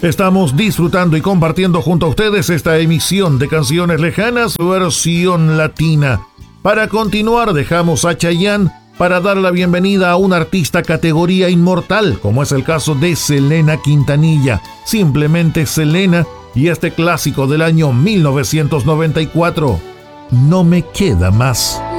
Estamos disfrutando y compartiendo junto a ustedes esta emisión de Canciones Lejanas versión latina. Para continuar dejamos a Chayanne para dar la bienvenida a un artista categoría inmortal, como es el caso de Selena Quintanilla, simplemente Selena, y este clásico del año 1994, No me queda más.